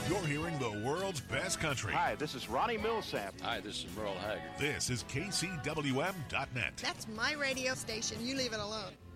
You're hearing the world's best country. Hi, this is Ronnie Milsap. Hi, this is Merle Haggard. This is KCWM.net. That's my radio station. You leave it alone.